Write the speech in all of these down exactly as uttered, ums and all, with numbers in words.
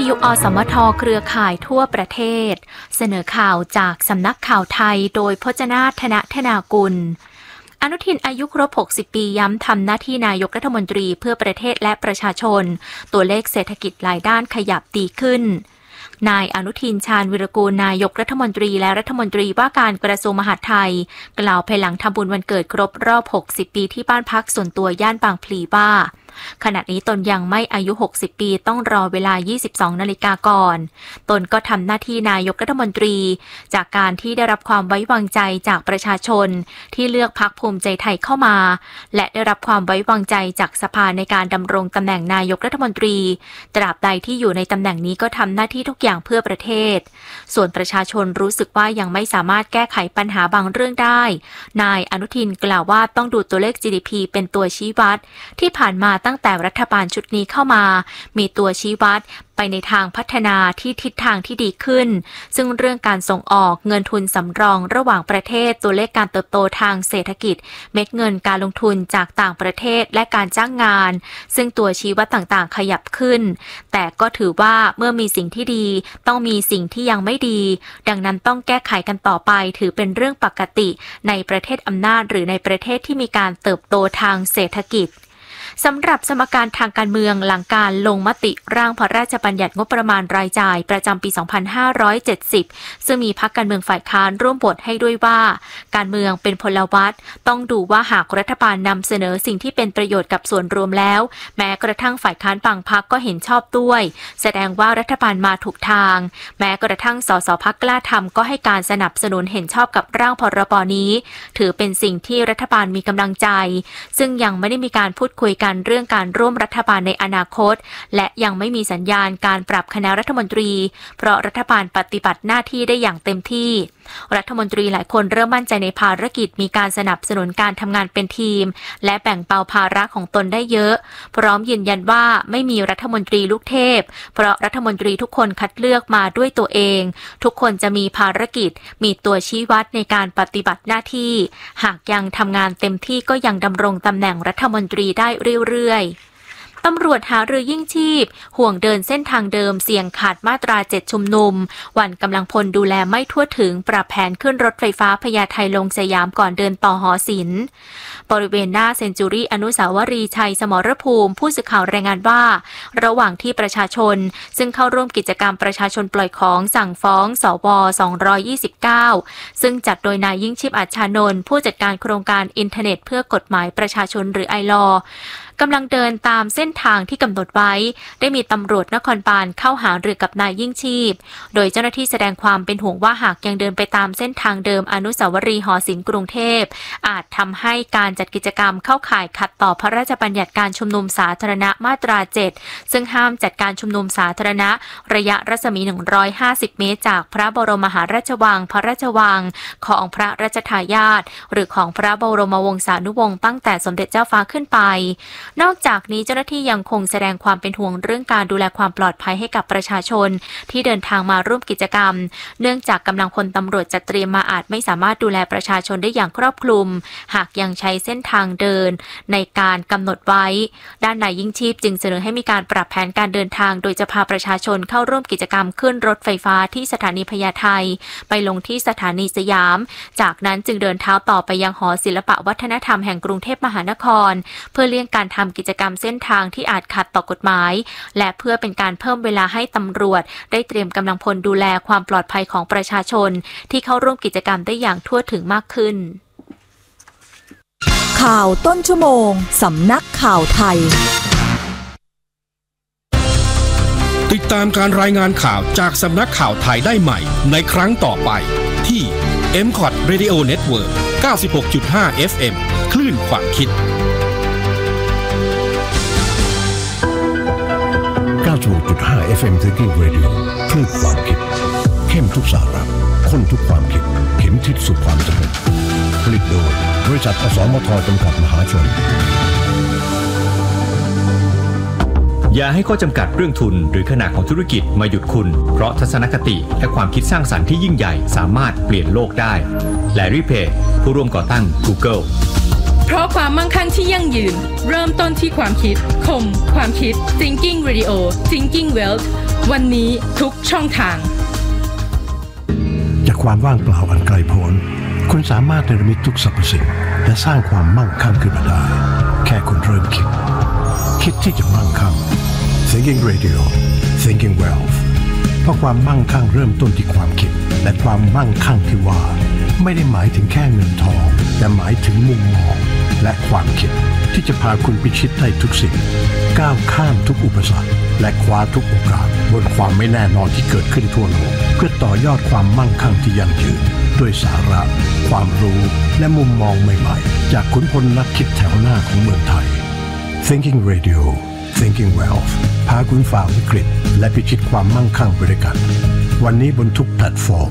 ยุ อสมท เครือข่ายทั่วประเทศเสนอข่าวจากสำนักข่าวไทยโดยพจนาถ ธนธนากุลอนุทินอายุครบหกสิบปีย้ำทำหน้าที่นายกรัฐมนตรีเพื่อประเทศและประชาชนตัวเลขเศรษฐกิจหลายด้านขยับดีขึ้นนายอนุทินชาญวิรากูลนายกรัฐมนตรีและรัฐมนตรีว่าการกระทรวงมหาดไทยกล่าวภายหลังทำบุญวันเกิดครบรอบหกสิบปีที่บ้านพักส่วนตัวย่านบางพลีว่าขณะนี้ตนยังไม่อายุหกสิบปีต้องรอเวลายี่สิบสองนาฬิกาก่อนตนก็ทำหน้าที่นายกรัฐมนตรีจากการที่ได้รับความไว้วางใจจากประชาชนที่เลือกพรรคภูมิใจไทยเข้ามาและได้รับความไว้วางใจจากสภาในการดำรงตำแหน่งนายกรัฐมนตรีตราบใดที่อยู่ในตำแหน่งนี้ก็ทำหน้าที่ทุกอย่างเพื่อประเทศส่วนประชาชนรู้สึกว่ายังไม่สามารถแก้ไขปัญหาบางเรื่องได้นายอนุทินกล่าวว่าต้องดูตัวเลข จี ดี พี เป็นตัวชี้วัดที่ผ่านมาตั้งแต่รัฐบาลชุดนี้เข้ามามีตัวชี้วัดไปในทางพัฒนาที่ทิศทางที่ดีขึ้นซึ่งเรื่องการส่งออกเงินทุนสำรองระหว่างประเทศตัวเลขการเติบโตทางเศรษฐกิจเม็ดเงินการลงทุนจากต่างประเทศและการจ้างงานซึ่งตัวชี้วัดต่างๆขยับขึ้นแต่ก็ถือว่าเมื่อมีสิ่งที่ดีต้องมีสิ่งที่ยังไม่ดีดังนั้นต้องแก้ไขกันต่อไปถือเป็นเรื่องปกติในประเทศอำนาจหรือในประเทศที่มีการเติบโตทางเศรษฐกิจสำหรับสมการทางการเมืองหลังการลงมติร่างพระราชบัญญัติงบประมาณรายจ่ายประจำปี สองพันห้าร้อยเจ็ดสิบ ซึ่งมีพรรคการเมืองฝ่ายค้านร่วมบทให้ด้วยว่าการเมืองเป็นพลวัตต้องดูว่าหากรัฐบาลนำเสนอสิ่งที่เป็นประโยชน์กับส่วนรวมแล้วแม้กระทั่งฝ่ายค้านบางพรรคก็เห็นชอบด้วยแสดงว่ารัฐบาลมาถูกทางแม้กระทั่งสสพรรคกล้าทำก็ให้การสนับสนุนเห็นชอบกับร่างพรบนี้ถือเป็นสิ่งที่รัฐบาลมีกำลังใจซึ่งยังไม่ได้มีการพูดคุยกันเรื่องการร่วมรัฐบาลในอนาคตและยังไม่มีสัญญาณการปรับคณะรัฐมนตรีเพราะรัฐบาลปฏิบัติหน้าที่ได้อย่างเต็มที่รัฐมนตรีหลายคนเริ่มมั่นใจในภารกิจมีการสนับสนุนการทำงานเป็นทีมและแบ่งเบาภาระของตนได้เยอะพร้อมยืนยันว่าไม่มีรัฐมนตรีลูกเทพเพราะรัฐมนตรีทุกคนคัดเลือกมาด้วยตัวเองทุกคนจะมีภารกิจมีตัวชี้วัดในการปฏิบัติหน้าที่หากยังทำงานเต็มที่ก็ยังดำรงตำแหน่งรัฐมนตรีได้เรื่อยๆตำรวจหารือยิ่งชีพห่วงเดินเส้นทางเดิมเสี่ยงขาดมาตราเจ็ดชุมนุมวันกำลังพลดูแลไม่ทั่วถึงปรับแผนขึ้นรถไฟฟ้าพญาไทลงสยามก่อนเดินต่อหอศิลป์บริเวณหน้าเซนจูรี่อนุสาวรีย์ชัยสมรภูมิผู้สื่อข่าวรายงานว่าระหว่างที่ประชาชนซึ่งเข้าร่วมกิจกรรมประชาชนปล่อยของสั่งฟ้องสวสองร้อยยี่สิบเก้าซึ่งจัดโดยนายยิ่งชีพอัชชานนท์ผู้จัดการโครงการอินเทอร์เน็ตเพื่อกฎหมายประชาชนหรือไอลอกำลังเดินตามเส้นทางที่กำหนดไว้ได้มีตำรวจนครบาลเข้าหารือกับนายยิ่งชีพโดยเจ้าหน้าที่แสดงความเป็นห่วงว่าหากยังเดินไปตามเส้นทางเดิมอนุสาวรีย์หอศิลป์กรุงเทพอาจทำให้การจัดกิจกรรมเข้าข่ายขัดต่อพระราชบัญญัติการชุมนุมสาธารณะมาตราเจ็ดซึ่งห้ามจัดการชุมนุมสาธารณะระยะรัศมีหนึ่งร้อยห้าสิบเมตรจากพระบรมมหาราชวังพระราชวังของพระราชทายาทหรือของพระบรมวงศานุวงศ์ตั้งแต่สมเด็จเจ้าฟ้าขึ้นไปนอกจากนี้เจ้าหน้าที่ยังคงแสดงความเป็นห่วงเรื่องการดูแลความปลอดภัยให้กับประชาชนที่เดินทางมาร่วมกิจกรรมเนื่องจากกำลังพลตำรวจจัดเตรียมมาอาจไม่สามารถดูแลประชาชนได้อย่างครอบคลุมหากยังใช้เส้นทางเดินในการกำหนดไว้ด้านนายยิ่งชีพจึงเสนอให้มีการปรับแผนการเดินทางโดยจะพาประชาชนเข้าร่วมกิจกรรมขึ้นรถไฟฟ้าที่สถานีพญาไทไปลงที่สถานีสยามจากนั้นจึงเดินเท้าต่อไปยังหอศิลปวัฒนธรรมแห่งกรุงเทพมหานครเพื่อเลี่ยงการทำกิจกรรมเส้นทางที่อาจขัดต่อกฎหมายและเพื่อเป็นการเพิ่มเวลาให้ตำรวจได้เตรียมกำลังพลดูแลความปลอดภัยของประชาชนที่เข้าร่วมกิจกรรมได้อย่างทั่วถึงมากขึ้นข่าวต้นชั่วโมงสำนักข่าวไทยติดตามการรายงานข่าวจากสำนักข่าวไทยได้ใหม่ในครั้งต่อไปที่ เอ็ม คอท Radio Network เก้าสิบหกจุดห้า เอฟ เอ็ม คลื่นความคิดเก้าสิบหกจุดห้า เอฟ เอ็ม Thinking Radio คลื่นความคิดเข้มทุกสาระข้นทุกความคิดเข็มทิศสู่ความสำเร็จผลิตโดยบริษัทอสมทจำกัดมหาชนอย่าให้ข้อจำกัดเรื่องทุนหรือขนาดของธุรกิจมาหยุดคุณเพราะทัศนคติและความคิดสร้างสรรค์ที่ยิ่งใหญ่สามารถเปลี่ยนโลกได้แลรี่เพจผู้ร่วมก่อตั้ง Google เพราะความมั่งคั่งที่ยั่งยืนเริ่มต้นที่ความคิดคมความคิด Thinking Radio Thinking Wealth วันนี้ทุกช่องทางจากความว่างเปล่าอันไกลโพ้นคุณสามารถเนรมิตทุกสรรพสิ่งและสร้างความมั่งคั่งขึ้นมาได้แค่คุณเริ่มคิดคิดที่จะมั่งคั่ง Thinking Radio Thinking Wealth เพราะความมั่งคั่งเริ่มต้นที่ความคิดและความมั่งคั่งที่ว่าไม่ได้หมายถึงแค่เงินทองแต่หมายถึงมุมมองและความคิดที่จะพาคุณพิชิตได้ทุกสิ่งก้าวข้ามทุกอุปสรรคและคว้าทุกโอกาสบนความไม่แน่นอนที่เกิดขึ้นทั่วโลกเพื่อต่อยอดความมั่งคั่งที่ยั่งยืนด้วยสาระความรู้และมุมมองใหม่ๆจากขุนพลนักคิดแถวหน้าของเมืองไทย Thinking Radio Thinking Wealth พาคุณฝ่าวิกฤตและพิชิตความมั่งคั่งไปด้วยกันวันนี้บนทุกแพลตฟอร์ม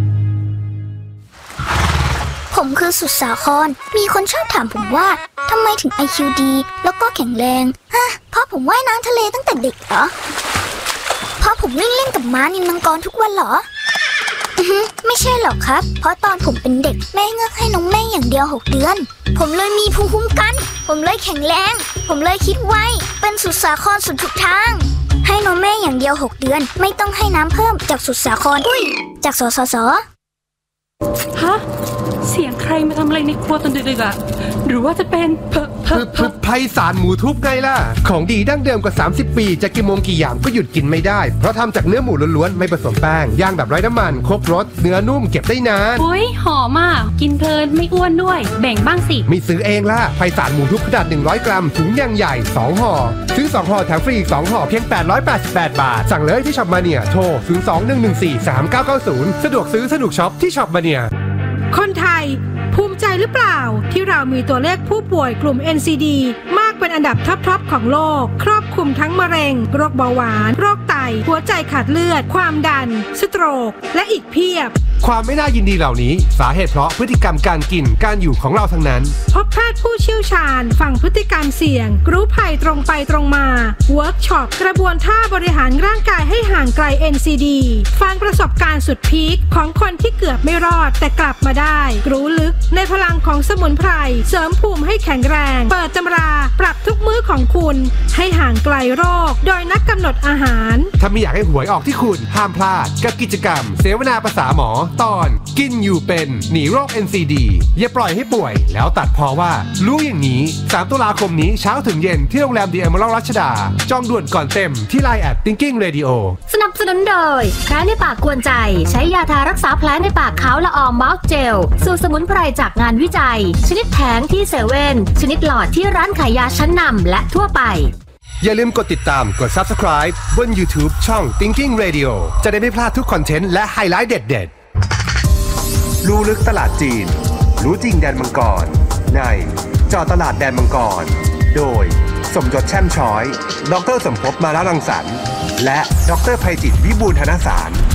ผมคือสุดสาครมีคนชอบถามผมว่าทำไมถึง ไอ คิว ดี แล้วก็แข็งแรงฮะเพราะผมว่ายน้ำทะเลตั้งแต่เด็กเหรอเพราะผมวิ่งเล่นกับม้านิลมังกรทุกวันเหรออือฮึไม่ใช่หรอกครับเพราะตอนผมเป็นเด็กแม่เงือกให้นมแม่อย่างเดียวหกเดือนผมเลยมีภูมิคุ้มกันผมเลยแข็งแรงผมเลยคิดไวเป็นสุดสาครสุดทุกทางให้นมแม่อย่างเดียวหกเดือนไม่ต้องให้น้ำเพิ่มจากสุดสาครอุ้ยจากสสสฮะเสียงใครมาทำอะไรในครัวตอนดึกๆอ่ะหรือว่าจะเป็นเพอเพอเพอไพศาลหมูทุบไงล่ะของดีดั้งเดิมกว่าสามสิบปีจะกี่โมงกี่ยามก็หยุดกินไม่ได้เพราะทำจากเนื้อหมูล้วนๆไม่ผสมแป้งย่างแบบไร้น้ำมันครบรสเนื้อนุ่มเก็บได้นานโอ้ยหอมอ่ะกินเพลินไม่อ้วนด้วยแบ่งบ้างสิไม่ซื้อเองล่ะไพศาลหมูทุบขนาดหนึ่งร้อยกรัมถุงยางใหญ่สองห่อซื้อสองห่อแถมฟรีอีกสองห่อเพียงแปดร้อยแปดสิบแปดบาทสั่งเลยที่ช็อปมาเนียโทรศูนย์ สอง หนึ่ง หนึ่ง สี่ สาม เก้า เก้า ศูนย์สะดวกซื้อสนุกช็อปที่ช็อปมาเนียคนไทยภูมิใจหรือเปล่าที่เรามีตัวเลขผู้ป่วยกลุ่ม เอ็น ซี ดี มากเป็นอันดับท็อปๆของโลกครอบคลุมทั้งมะเร็งโรคเบาหวานโรคไตหัวใจขาดเลือดความดันสโตรกและอีกเพียบความไม่น่ายินดีเหล่านี้สาเหตุเพราะพฤติกรรมการกินการอยู่ของเราทั้งนั้นพบแพทย์ผู้เชี่ยวชาญฝั่งพฤติกรรมเสี่ยงรู้ภัยตรงไปตรงมาเวิร์กช็อปกระบวนท่าบริหารร่างกายให้ห่างไกล เอ็น ซี ดี ฟังประสบการณ์สุดพีคของคนที่เกือบไม่รอดแต่กลับมาได้รู้ลึกในพลังของสมุนไพรเสริมภูมิให้แข็งแรงเปิดตำราปรับทุกมื้อของคุณให้ห่างไกลโรคโดยนักกำหนดอาหารถ้าไม่อยากให้หวยออกที่คุณห้ามพลาดกับกิจกรรมเสวนาภาษาหมอตอนกินอยู่เป็นหนีโรค เอ็น ซี ดี อย่าปล่อยให้ป่วยแล้วตัดพอว่ารู้อย่างนี้สามตุลาคมนี้เช้าถึงเย็นที่โรงแรม The Emerald รัชดาจองด่วนก่อนเต็มที่ ไลน์ แอท Thinking Radio สนับสนุนโดยแผลในปากกวนใจใช้ยาทารักษาแผลในปากขาวละอองมาส์เจลสูตรสมุนไพรจากงานวิจัยชนิดแผงที่เซเว่นชนิดหลอดที่ร้านขายยาชั้นนำและทั่วไปอย่าลืมกดติดตามกด Subscribe บน YouTube ช่อง Thinking Radio จะได้ไม่พลาดทุกคอนเทนต์และไฮไลท์เด็ดๆรู้ลึกตลาดจีนรู้จริงแดนมังกรในเจาะตลาดแดนมังกรโดยสมยศแช่มช้อยดร.สมภพมาลารังสรรค์และดร.ไพจิตรวิบูลย์ธนสาร